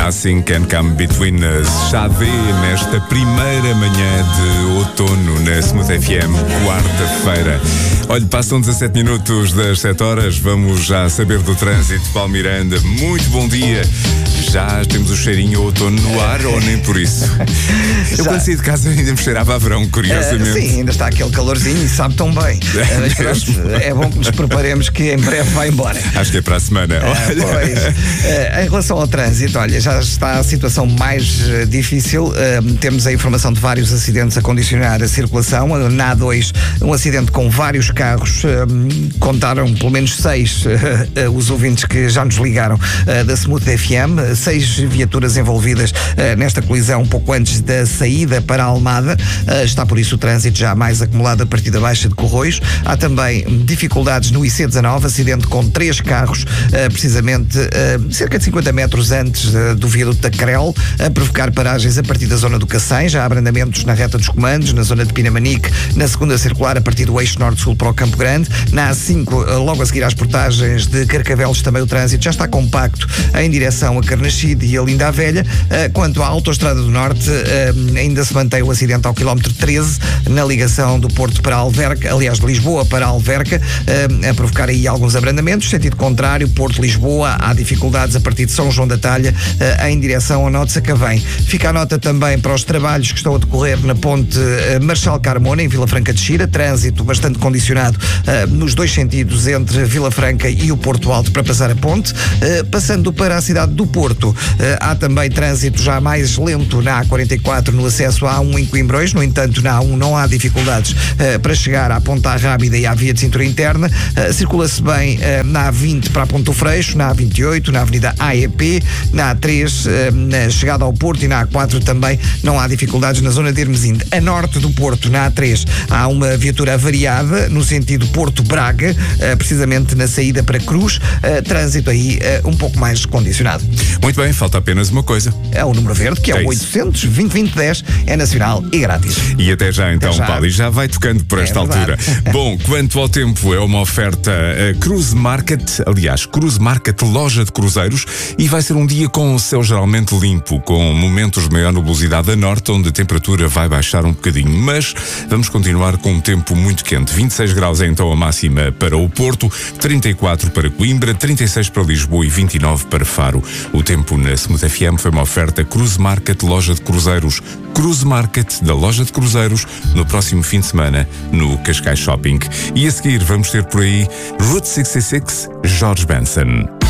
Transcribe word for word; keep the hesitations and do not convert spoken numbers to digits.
Nothing Can Come Between Us. Xadê nesta primeira manhã de outono na Smooth F M, quarta-feira. Olha, passam dezassete minutos das sete horas. Vamos já saber do trânsito. Paulo Miranda, muito bom dia. Já temos o cheirinho outono no ar ou nem por isso? Eu quando saí de casa ainda me cheirava a verão, curiosamente. Uh, sim, ainda está aquele calorzinho e sabe tão bem. Uh, mas pronto, é bom que nos preparemos que em breve vai embora. Acho que é para a semana. Uh, pois, uh, em relação ao trânsito, olha, já está a situação mais uh, difícil. Uh, temos a informação de vários acidentes a condicionar a circulação. Uh, na A dois, um acidente com vários carros. Uh, contaram pelo menos seis uh, uh, os ouvintes que já nos ligaram uh, da Smooth F M. Seis viaturas envolvidas uh, nesta colisão um pouco antes da saída para a Almada. Uh, está por isso o trânsito já mais acumulado a partir da Baixa de Corroios. Há também dificuldades no I C dezanove, acidente com três carros, uh, precisamente uh, cerca de cinquenta metros antes uh, do viaduto da Crel, a provocar paragens a partir da zona do Cacém. Já há abrandamentos na reta dos comandos, na zona de Pinamanique, na segunda circular, a partir do eixo norte-sul para o Campo Grande. Na A cinco, uh, logo a seguir às portagens de Carcavelos, também o trânsito já está compacto em direção a Carnachide e a Linda a Velha. Uh, quanto à Autoestrada do Norte, uh, ainda se mantém o acidente ao quilómetro treze, na ligação do Porto para Alverca, aliás, de Lisboa para Alverca, uh, a provocar aí alguns abrandamentos. Sentido contrário, Porto-Lisboa, há dificuldades a partir de São João da Talha, uh, em direção ao Nó de Sacavém. Fica a nota também para os trabalhos que estão a decorrer na ponte uh, Marchal Carmona, em Vila Franca de Xira. Trânsito bastante condicionado uh, nos dois sentidos, entre Vila Franca e o Porto Alto, para passar a ponte. Uh, passando para a cidade do Porto, uh, há também trânsito já mais lento na A quarenta e quatro no acesso à A um em Coimbrões. No entanto, na A um não há dificuldades uh, para chegar à Ponta Rábida e à via de cintura interna. Uh, circula-se bem uh, na A vinte para a Ponte do Freixo, na A vinte e oito, na Avenida A E P, na A três, uh, na chegada ao Porto, e na A quatro também não há dificuldades na zona de Hermesinde. A norte do Porto, na A três, há uma viatura avariada no sentido Porto-Braga, uh, precisamente na saída para Cruz. Uh, trânsito aí uh, um pouco mais condicionado. Muito bem, falta apenas uma coisa. É o número verde, que é, é o oitocentos, vinte, vinte, dez, é nacional e grátis. E até já então, até já. Paulo, e já vai tocando por esta é altura. Bom, quanto ao tempo, é uma oferta uh, Cruise Market, aliás, Cruise Market, loja de cruzeiros, e vai ser um dia com o céu geralmente limpo, com momentos de maior nebulosidade a norte, onde a temperatura vai baixar um bocadinho, mas vamos continuar com um tempo muito quente. vinte e seis graus é então a máxima para o Porto, trinta e quatro para Coimbra, trinta e seis para Lisboa e vinte e nove para Faro. O tempo na Smooth F M foi uma oferta Cruise Market, loja de cruzeiros. Cruise Market da loja de cruzeiros no próximo fim de semana no Cascais Shopping. E a seguir vamos ter por aí Route sessenta e seis, George Benson.